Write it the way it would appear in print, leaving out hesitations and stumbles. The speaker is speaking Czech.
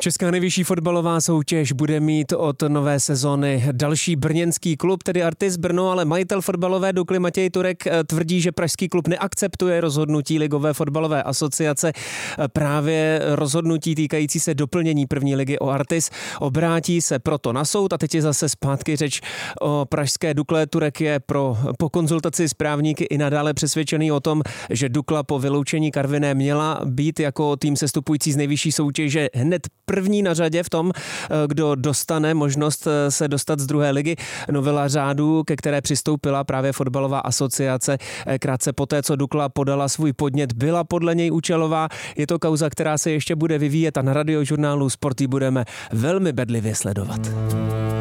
Česká nejvyšší fotbalová soutěž bude mít od nové sezony další brněnský klub, tedy Artis Brno, ale majitel fotbalové Dukly Matěj Turek tvrdí, že pražský klub neakceptuje rozhodnutí Ligové fotbalové asociace, právě rozhodnutí týkající se doplnění první ligy o Artis. Obrátí se proto na soud a teď je zase zpátky řeč o pražské Dukle. Turek je po konzultaci s právníky i nadále přesvědčený o tom, že Dukla po vyloučení Karviné měla být jako tým sestupující z nejvyšší soutěže hned první na řadě v tom, kdo dostane možnost se dostat z druhé ligy. Novela řádu, ke které přistoupila právě fotbalová asociace krátce poté, co Dukla podala svůj podnět, byla podle něj účelová. Je to kauza, která se ještě bude vyvíjet a na Radiožurnálu Sport ji budeme velmi bedlivě sledovat.